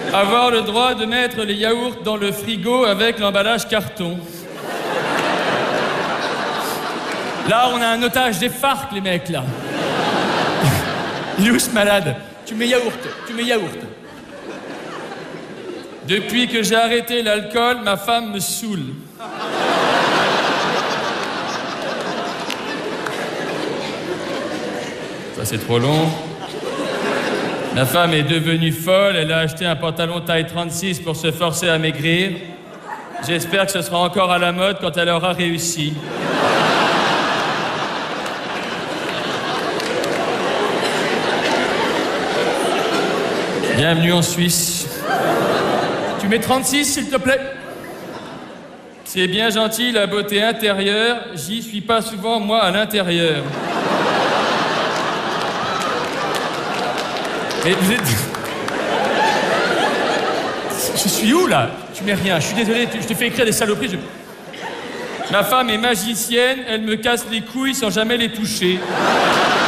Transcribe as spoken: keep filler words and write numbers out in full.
Avoir le droit de mettre les yaourts dans le frigo avec l'emballage carton. Là, on a un otage des FARC, les mecs, là. Louche malade. Tu mets yaourt, tu mets yaourt. Depuis que j'ai arrêté l'alcool, ma femme me saoule. Ça, c'est trop long. Ma femme est devenue folle. Elle a acheté un pantalon taille trente-six pour se forcer à maigrir. J'espère que ce sera encore à la mode quand elle aura réussi. Bienvenue en Suisse. Tu mets trente-six, s'il te plaît? C'est bien gentil, la beauté intérieure. J'y suis pas souvent, moi, à l'intérieur. Mais vous êtes... Je suis où, là? Tu mets rien. Je suis désolé, je te fais écrire des saloperies. Je... Ma femme est magicienne, elle me casse les couilles sans jamais les toucher.